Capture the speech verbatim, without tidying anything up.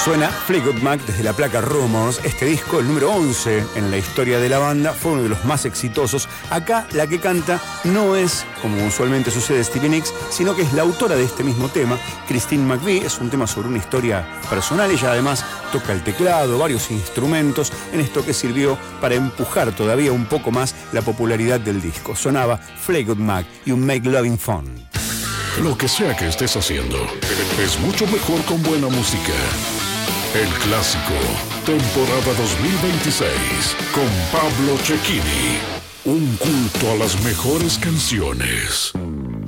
Suena Fleetwood Mac desde la placa Rumors. Este disco, el número once en la historia de la banda, fue uno de los más exitosos. Acá la que canta no es, como usualmente sucede, Stevie Nicks, sino que es la autora de este mismo tema, Christine McVie. Es un tema sobre una historia personal. Ella además toca el teclado, varios instrumentos, en esto que sirvió para empujar todavía un poco más la popularidad del disco. Sonaba Fleetwood Mac y un Make Loving Fun. Lo que sea que estés haciendo, es mucho mejor con buena música. El Clásico, temporada dos mil veintiséis, con Pablo Cecchini. Un culto a las mejores canciones.